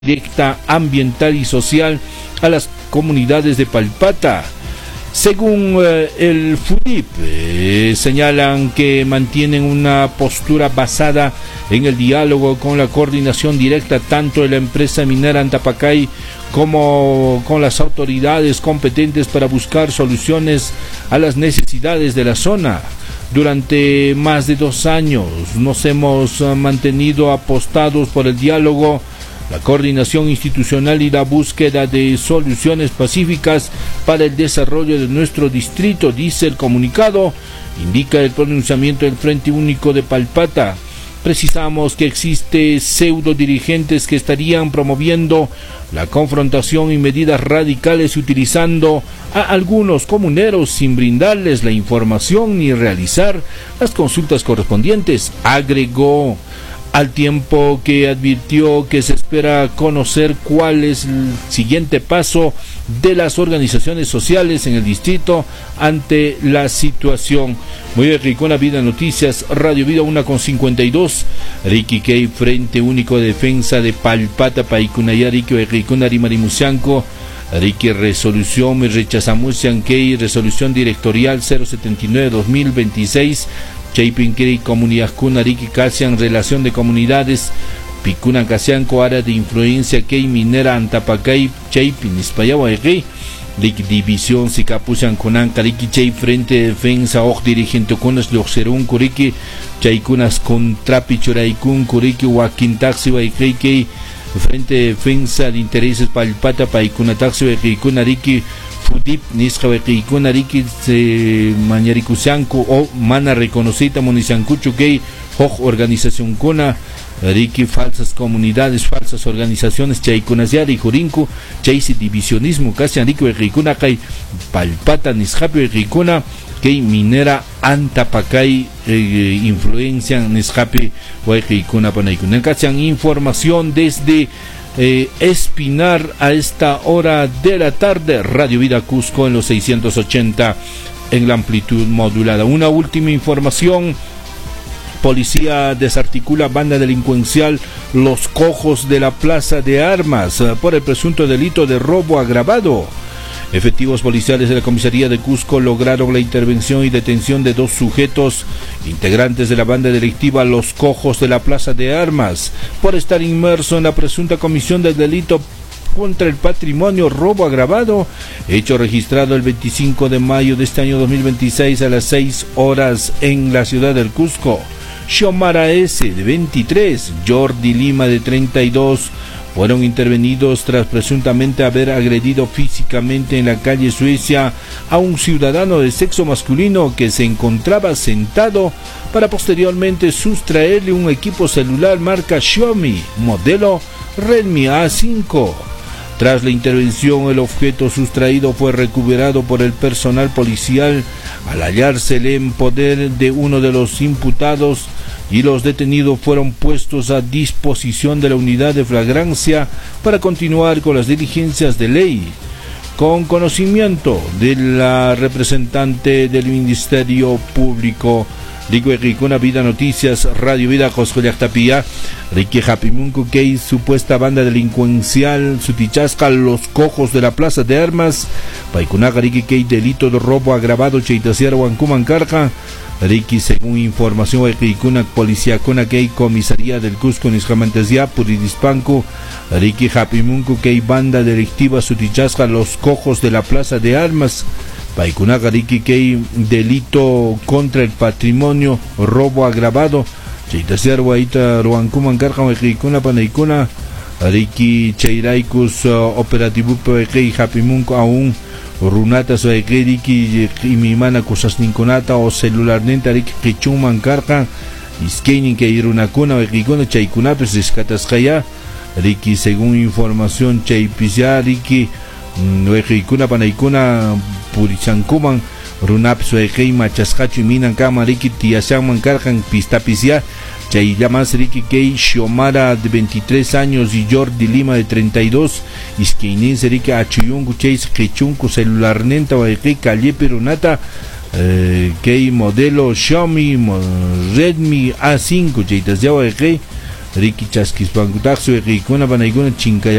directa ambiental y social a las comunidades de Palpata. Según el FUDIP, señalan que mantienen una postura basada en el diálogo con la coordinación directa tanto de la empresa minera Antapacay como con las autoridades competentes para buscar soluciones a las necesidades de la zona. Durante más de 2 años nos hemos mantenido apostados por el diálogo, la coordinación institucional y la búsqueda de soluciones pacíficas para el desarrollo de nuestro distrito, dice el comunicado, indica el pronunciamiento del Frente Único de Palpata. Precisamos que existe pseudo dirigentes que estarían promoviendo la confrontación y medidas radicales utilizando a algunos comuneros sin brindarles la información ni realizar las consultas correspondientes, agregó, al tiempo que advirtió que se espera conocer cuál es el siguiente paso de las organizaciones sociales en el distrito ante la situación. Muy rico en la Vida Noticias, Radio Vida 1:52, Ricky Key, Frente Único de Defensa de Palpata, Paicunaya, Ricky Ricunari Marimusianco, Ricky Resolución, rechazamos Yankey, Resolución Directorial 079-2026, Chaypinkiri Comunidad Kunariki Casian, Relación de Comunidades, Picuna Casianco, Área de Influencia Key Minera Antapacay, Chaypin Ispayawa Egi, Rik División Sicapusan Kunan Kariki Chay Frente de Defensa, Oj Dirigente Kunas Loxerun Kuriki, Chaykunas Contrapi Churaikun Kuriki, Wakintaxi Waikei, Frente de Defensa de Intereses Palpata, Paikunataxi Waikunariki, FUDIP, Nisja Waikunariki, Mañarikusianco o Mana Reconocida Munisancucho Gay, Hoj Organización Kuna, Riki, falsas comunidades, falsas organizaciones, Chaykunasiari, Jurinco, Chaysi Divisionismo, Casian Rico, Rikuna, Kay, Palpata, Nisjapi, Rikuna, Kay Minera, Antapacay, influencia, Nisjapi, Rikuna, Panaikuna, Casian, información desde Espinar a esta hora de la tarde, Radio Vida Cusco en los 680 en la amplitud modulada. Una última información. Policía desarticula banda delincuencial Los Cojos de la Plaza de Armas por el presunto delito de robo agravado. Efectivos policiales de la comisaría de Cusco lograron la intervención y detención de 2 sujetos integrantes de la banda delictiva Los Cojos de la Plaza de Armas por estar inmerso en la presunta comisión del delito contra el patrimonio, robo agravado, hecho registrado el 25 de mayo de este año 2026 a las 6 horas en la ciudad del Cusco. Xiomara S. de 23, Jordi Lima de 32, fueron intervenidos tras presuntamente haber agredido físicamente en la calle Suecia a un ciudadano de sexo masculino que se encontraba sentado para posteriormente sustraerle un equipo celular marca Xiaomi, modelo Redmi A5. Tras la intervención, el objeto sustraído fue recuperado por el personal policial al hallársele en poder de uno de los imputados y los detenidos fueron puestos a disposición de la unidad de flagrancia para continuar con las diligencias de ley. Con conocimiento de la representante del Ministerio Público, Ricuna Vida Noticias, Radio Vida Joscoyactapía, Rique Japimunco Key, supuesta banda delincuencial, Sutichasca, Los Cojos de la Plaza de Armas, Paicunaga Rique Key, delito de robo agravado, Cheitasiara Huancuman Carja, Ricky, según información de Ricuna Policía Cuna Key, Comisaría del Cusco, Niscamantesia, Puridispanco, Ricky Japimunco Key, banda delictiva, Sutichasca, Los Cojos de la Plaza de Armas, Paicunaga Ricky Key, delito contra el patrimonio, robo agravado, Cheitasiar Guaita Ruancuman Carja, Ricuna Panaicuna, Ricky Cheiraikus, operativo Key Japimunco aún. Runata Soeque Riki y mi mana cosas ninconata o celular nenta Riki Kichuman Carca Iskenin que irunacuna Rikuna Chaikunapes Escatascaya Riki, según información Chaipisia Riki Rikuna Panaikuna Purichankuman Runap Soeque Machascacho y Minan Kama Riki Tiasaman Carcan Pistapisia Chay llamas Ricky Key, Xiomara de 23 años y Jordi Lima de 32, Isquinense Ricky Achuyungu Chase Quechuncu celular nenta o Calle Perunata, Key modelo Xiaomi Redmi A5 Chaitas Yawa riki chaskispankutaxu iqikuna panaykuna chinkaya